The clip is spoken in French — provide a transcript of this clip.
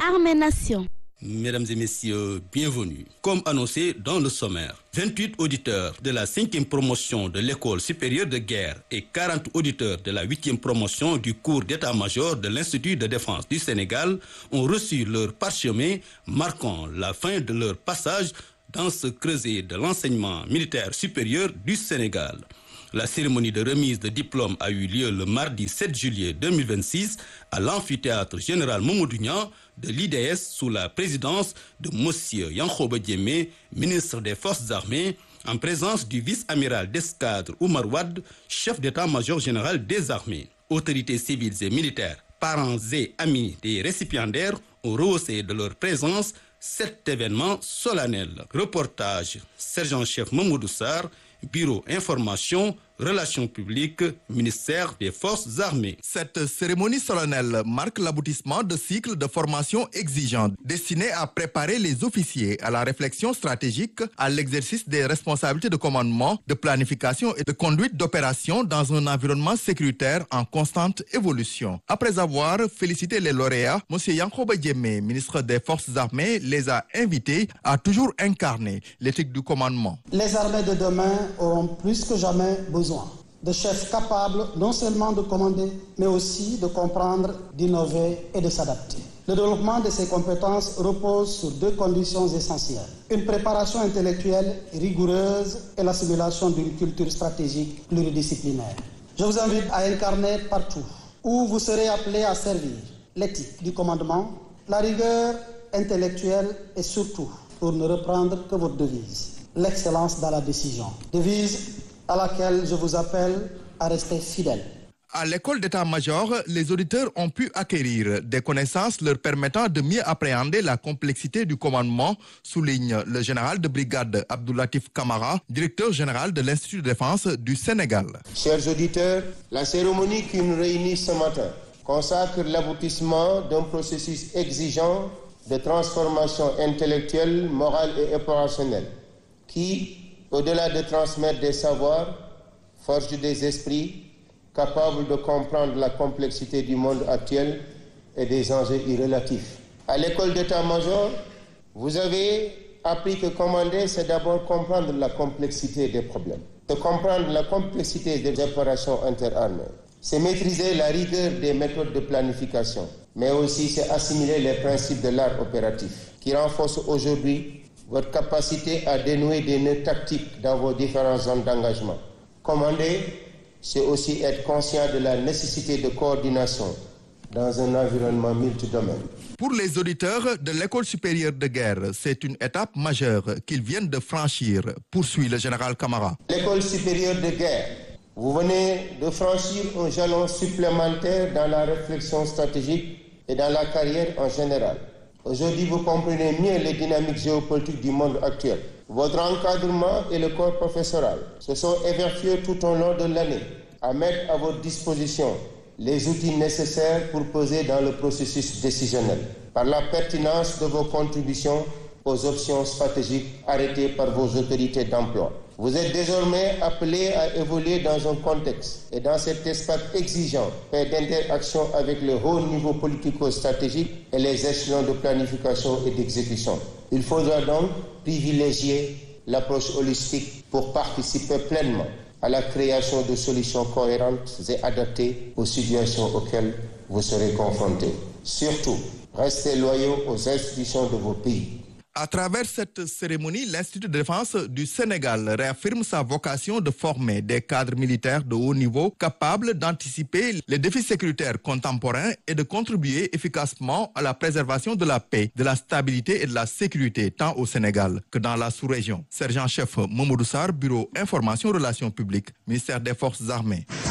Armée Nation. Mesdames et messieurs, bienvenue. Comme annoncé dans le sommaire, 28 auditeurs de la 5e promotion de l'école supérieure de guerre et 40 auditeurs de la 8e promotion du cours d'état-major de l'Institut de défense du Sénégal ont reçu leur parchemin marquant la fin de leur passage dans ce creuset de l'enseignement militaire supérieur du Sénégal. La cérémonie de remise de diplôme a eu lieu le mardi 7 juillet 2026 à l'amphithéâtre général Mamadou Niang de l'IDS sous la présidence de M. Yankhoba Diémé, ministre des Forces armées, en présence du vice-amiral d'escadre Oumar Wade, chef d'état-major général des armées. Autorités civiles et militaires, parents et amis des récipiendaires ont rehaussé de leur présence cet événement solennel. Reportage, sergent-chef Mamoudou Sarr, Bureau Information, Relations publiques, ministère des Forces armées. Cette cérémonie solennelle marque l'aboutissement de cycles de formation exigeants destinés à préparer les officiers à la réflexion stratégique, à l'exercice des responsabilités de commandement, de planification et de conduite d'opérations dans un environnement sécuritaire en constante évolution. Après avoir félicité les lauréats, M. Yankhoba Diémé, ministre des Forces armées, les a invités à toujours incarner l'éthique du commandement. Les armées de demain auront plus que jamais besoin de chefs capables non seulement de commander, mais aussi de comprendre, d'innover et de s'adapter. Le développement de ces compétences repose sur deux conditions essentielles. Une préparation intellectuelle rigoureuse et l'assimilation d'une culture stratégique pluridisciplinaire. Je vous invite à incarner partout où vous serez appelés à servir l'éthique du commandement, la rigueur intellectuelle et surtout, pour ne reprendre que votre devise, l'excellence dans la décision. Devise à laquelle je vous appelle à rester fidèle. À l'école d'état-major, les auditeurs ont pu acquérir des connaissances leur permettant de mieux appréhender la complexité du commandement, souligne le général de brigade Abdoulatif Camara, directeur général de l'Institut de défense du Sénégal. Chers auditeurs, la cérémonie qui nous réunit ce matin consacre l'aboutissement d'un processus exigeant de transformation intellectuelle, morale et opérationnelle qui, au-delà de transmettre des savoirs, forge des esprits capables de comprendre la complexité du monde actuel et des enjeux irrélatifs. À l'école d'état-major, vous avez appris que commander, c'est d'abord comprendre la complexité des problèmes, de comprendre la complexité des opérations interarmées. C'est maîtriser la rigueur des méthodes de planification, mais aussi c'est assimiler les principes de l'art opératif qui renforcent aujourd'hui votre capacité à dénouer des nœuds tactiques dans vos différentes zones d'engagement. Commander, c'est aussi être conscient de la nécessité de coordination dans un environnement multidomaine. Pour les auditeurs de l'École supérieure de guerre, c'est une étape majeure qu'ils viennent de franchir, poursuit le général Camara. L'École supérieure de guerre, vous venez de franchir un jalon supplémentaire dans la réflexion stratégique et dans la carrière en général. Aujourd'hui, vous comprenez mieux les dynamiques géopolitiques du monde actuel. Votre encadrement et le corps professoral se sont évertués tout au long de l'année à mettre à votre disposition les outils nécessaires pour peser dans le processus décisionnel par la pertinence de vos contributions aux options stratégiques arrêtées par vos autorités d'emploi. Vous êtes désormais appelés à évoluer dans un contexte et dans cet espace exigeant fait d'interaction avec le haut niveau politico-stratégique et les échelons de planification et d'exécution. Il faudra donc privilégier l'approche holistique pour participer pleinement à la création de solutions cohérentes et adaptées aux situations auxquelles vous serez confrontés. Surtout, restez loyaux aux institutions de vos pays. À travers cette cérémonie, l'Institut de défense du Sénégal réaffirme sa vocation de former des cadres militaires de haut niveau capables d'anticiper les défis sécuritaires contemporains et de contribuer efficacement à la préservation de la paix, de la stabilité et de la sécurité tant au Sénégal que dans la sous-région. Sergent-chef Mamoudou Sarr, Bureau Information Relations publiques, ministère des Forces armées.